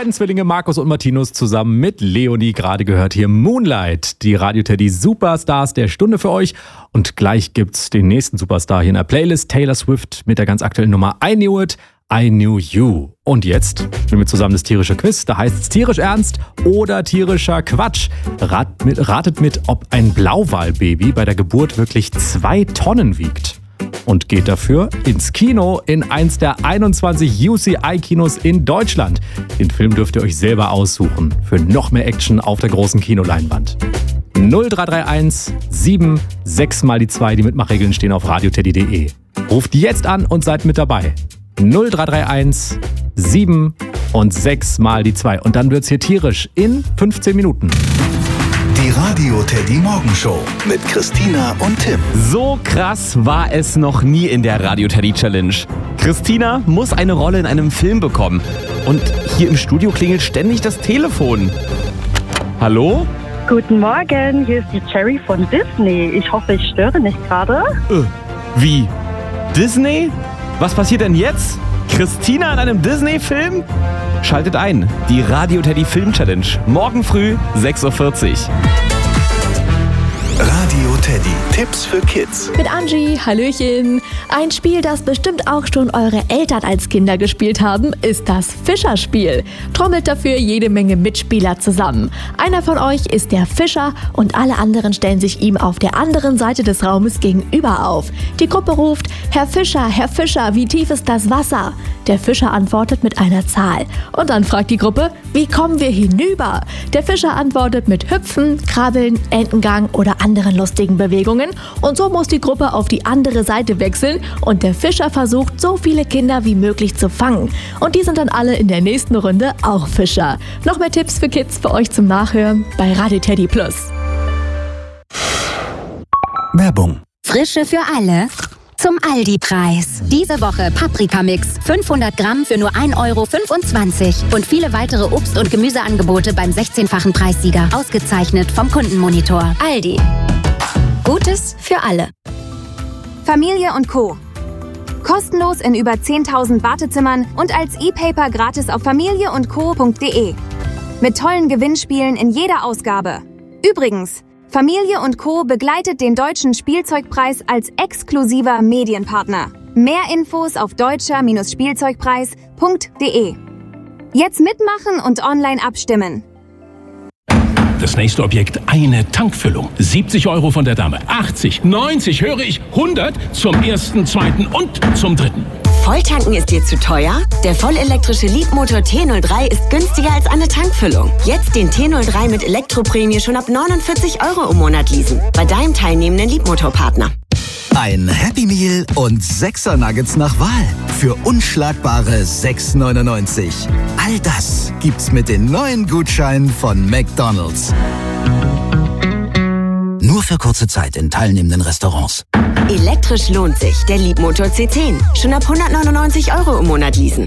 beiden Zwillinge Markus und Martinus zusammen mit Leonie. Gerade gehört hier Moonlight, die Radio Teddy Superstars der Stunde für euch. Und gleich gibt's den nächsten Superstar hier in der Playlist, Taylor Swift mit der ganz aktuellen Nummer I Knew It, I Knew You. Und jetzt spielen wir zusammen das tierische Quiz. Da heißt es tierisch ernst oder tierischer Quatsch. Ratet mit, ob ein Blauwalbaby bei der Geburt wirklich 2 Tonnen wiegt. Und geht dafür ins Kino, in eins der 21 UCI-Kinos in Deutschland. Den Film dürft ihr euch selber aussuchen. Für noch mehr Action auf der großen Kinoleinwand. 0331 76 mal die 2. Die Mitmachregeln stehen auf radioteddy.de. Ruft jetzt an und seid mit dabei. 0331 7 und 6 mal die 2. Und dann wird's hier tierisch in 15 Minuten. Die Radio Teddy Morgenshow mit Christina und Tim. So krass war es noch nie in der Radio Teddy Challenge. Christina muss eine Rolle in einem Film bekommen. Und hier im Studio klingelt ständig das Telefon. Hallo? Guten Morgen, hier ist die Cherry von Disney. Ich hoffe, ich störe nicht gerade. Wie? Disney? Was passiert denn jetzt? Christina in einem Disney-Film? Schaltet ein, die Radio Teddy Film Challenge. Morgen früh 6:40 Uhr. Radio Teddy, Tipps für Kids. Mit Angie, Hallöchen. Ein Spiel, das bestimmt auch schon eure Eltern als Kinder gespielt haben, ist das Fischerspiel. Trommelt dafür jede Menge Mitspieler zusammen. Einer von euch ist der Fischer und alle anderen stellen sich ihm auf der anderen Seite des Raumes gegenüber auf. Die Gruppe ruft: Herr Fischer, wie tief ist das Wasser? Der Fischer antwortet mit einer Zahl. Und dann fragt die Gruppe: Wie kommen wir hinüber? Der Fischer antwortet mit Hüpfen, Krabbeln, Entengang oder anderen lustigen Bewegungen. Und so muss die Gruppe auf die andere Seite wechseln und der Fischer versucht, so viele Kinder wie möglich zu fangen. Und die sind dann alle in der nächsten Runde auch Fischer. Noch mehr Tipps für Kids für euch zum Nachhören bei Radio Teddy Plus. Werbung. Frische für alle zum Aldi-Preis. Diese Woche Paprikamix, 500 Gramm für nur 1,25 € und viele weitere Obst- und Gemüseangebote beim 16-fachen Preissieger. Ausgezeichnet vom Kundenmonitor. Aldi. Gutes für alle. Familie und Co. Kostenlos in über 10.000 Wartezimmern und als E-Paper gratis auf familieundco.de. Mit tollen Gewinnspielen in jeder Ausgabe. Übrigens, Familie und Co. begleitet den Deutschen Spielzeugpreis als exklusiver Medienpartner. Mehr Infos auf deutscher-spielzeugpreis.de. Jetzt mitmachen und online abstimmen. Das nächste Objekt, eine Tankfüllung. 70 € von der Dame, 80, 90, höre ich, 100 zum ersten, zweiten und zum dritten. Volltanken ist dir zu teuer? Der vollelektrische Leapmotor T03 ist günstiger als eine Tankfüllung. Jetzt den T03 mit Elektroprämie schon ab 49 € im Monat leasen. Bei deinem teilnehmenden Leapmotor-Partner. Ein Happy Meal und 6er Nuggets nach Wahl für unschlagbare 6,99 €. All das gibt's mit den neuen Gutscheinen von McDonald's. Nur für kurze Zeit in teilnehmenden Restaurants. Elektrisch lohnt sich. Der Leapmotor C10. Schon ab 199 € im Monat leasen.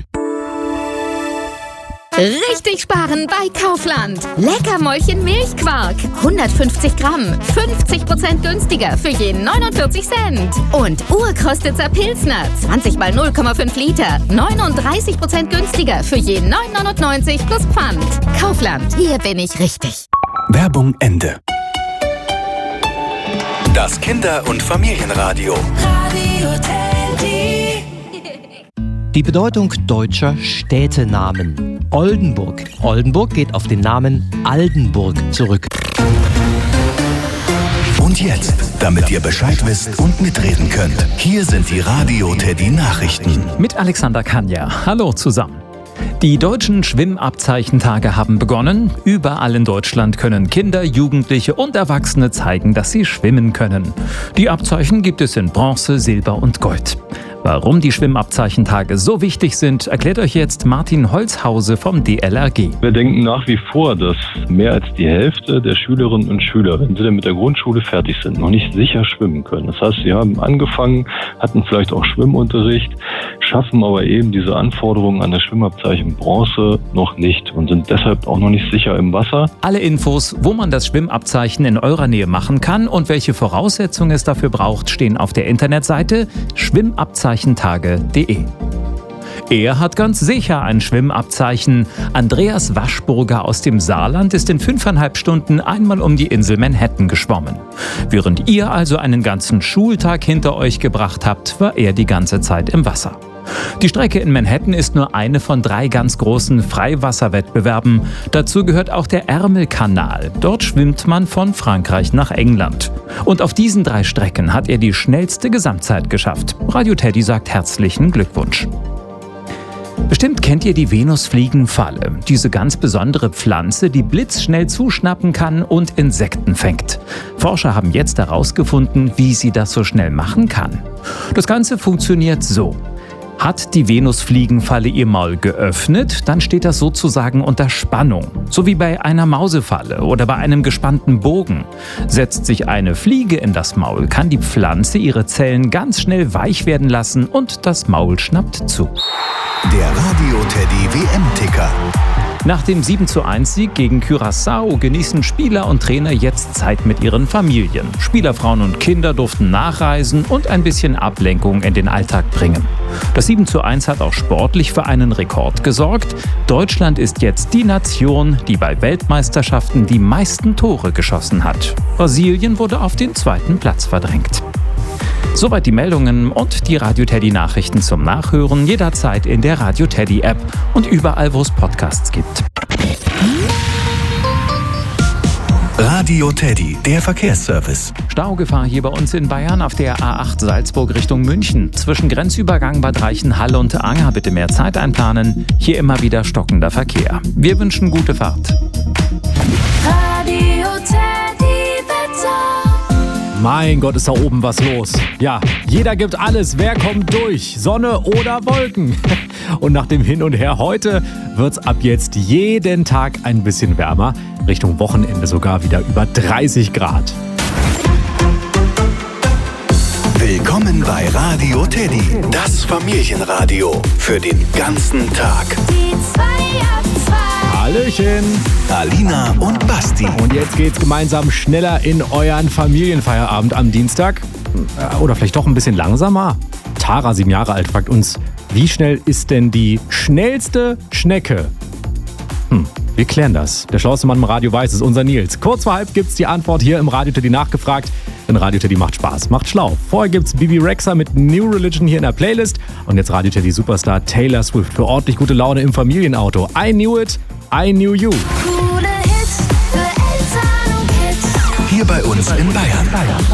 Richtig sparen bei Kaufland. Leckermäulchen Milchquark. 150 Gramm. 50% günstiger für jeden 49 Cent. Und Urkostitzer Pilsner. 20 mal 0,5 Liter. 39% günstiger für jeden 9,99 plus Pfand. Kaufland. Hier bin ich richtig. Werbung Ende. Das Kinder- und Familienradio. Radio Teddy. Die Bedeutung deutscher Städtenamen. Oldenburg. Oldenburg geht auf den Namen Aldenburg zurück. Und jetzt, damit ihr Bescheid wisst und mitreden könnt, hier sind die Radio Teddy Nachrichten. Mit Alexander Kanja. Hallo zusammen. Die deutschen Schwimmabzeichentage haben begonnen. Überall in Deutschland können Kinder, Jugendliche und Erwachsene zeigen, dass sie schwimmen können. Die Abzeichen gibt es in Bronze, Silber und Gold. Warum die Schwimmabzeichentage so wichtig sind, erklärt euch jetzt Martin Holzhause vom DLRG. Wir denken nach wie vor, dass mehr als die Hälfte der Schülerinnen und Schüler, wenn sie dann mit der Grundschule fertig sind, noch nicht sicher schwimmen können. Das heißt, sie haben angefangen, hatten vielleicht auch Schwimmunterricht, schaffen aber eben diese Anforderungen an das Schwimmabzeichen Bronze noch nicht und sind deshalb auch noch nicht sicher im Wasser. Alle Infos, wo man das Schwimmabzeichen in eurer Nähe machen kann und welche Voraussetzungen es dafür braucht, stehen auf der Internetseite schwimmabzeichentage.de. Er hat ganz sicher ein Schwimmabzeichen. Andreas Waschburger aus dem Saarland ist in 5,5 Stunden einmal um die Insel Manhattan geschwommen. Während ihr also einen ganzen Schultag hinter euch gebracht habt, war er die ganze Zeit im Wasser. Die Strecke in Manhattan ist nur eine von 3 ganz großen Freiwasserwettbewerben. Dazu gehört auch der Ärmelkanal. Dort schwimmt man von Frankreich nach England. Und auf diesen 3 Strecken hat er die schnellste Gesamtzeit geschafft. Radio Teddy sagt herzlichen Glückwunsch. Bestimmt kennt ihr die Venusfliegenfalle, diese ganz besondere Pflanze, die blitzschnell zuschnappen kann und Insekten fängt. Forscher haben jetzt herausgefunden, wie sie das so schnell machen kann. Das Ganze funktioniert so. Hat die Venusfliegenfalle ihr Maul geöffnet, dann steht das sozusagen unter Spannung. So wie bei einer Mausefalle oder bei einem gespannten Bogen. Setzt sich eine Fliege in das Maul, kann die Pflanze ihre Zellen ganz schnell weich werden lassen und das Maul schnappt zu. Der Radio Teddy WM-Ticker. Nach dem 7:1-Sieg gegen Curaçao genießen Spieler und Trainer jetzt Zeit mit ihren Familien. Spieler, Frauen und Kinder durften nachreisen und ein bisschen Ablenkung in den Alltag bringen. Das 7:1 hat auch sportlich für einen Rekord gesorgt. Deutschland ist jetzt die Nation, die bei Weltmeisterschaften die meisten Tore geschossen hat. Brasilien wurde auf den 2. Platz verdrängt. Soweit die Meldungen und die Radio Teddy Nachrichten zum Nachhören jederzeit in der Radio Teddy App und überall, wo es Podcasts gibt. Radio Teddy, der Verkehrsservice. Staugefahr hier bei uns in Bayern auf der A8 Salzburg Richtung München. Zwischen Grenzübergang Bad Reichenhall und Anger bitte mehr Zeit einplanen. Hier immer wieder stockender Verkehr. Wir wünschen gute Fahrt. Radio Teddy Wetter. Mein Gott, ist da oben was los. Ja, jeder gibt alles. Wer kommt durch? Sonne oder Wolken? Und nach dem Hin und Her heute wird's ab jetzt jeden Tag ein bisschen wärmer. Richtung Wochenende sogar wieder über 30 Grad. Willkommen bei Radio Teddy, das Familienradio für den ganzen Tag. Die 2 ab 2. Hallöchen. Alina und Basti. Und jetzt geht's gemeinsam schneller in euren Familienfeierabend am Dienstag. Oder vielleicht doch ein bisschen langsamer. Tara, 7 Jahre alt, fragt uns, wie schnell ist denn die schnellste Schnecke? Wir klären das. Der schlauste Mann im Radio weiß es, unser Nils. Kurz vor halb gibt's die Antwort hier im Radio Teddy nachgefragt. Denn Radio Teddy macht Spaß, macht schlau. Vorher gibt's Bibi Rexha mit New Religion hier in der Playlist. Und jetzt Radio Teddy Superstar Taylor Swift für ordentlich gute Laune im Familienauto. I knew it, I knew you. Coole Hits für Eltern und Kids. Hier bei uns in Bayern.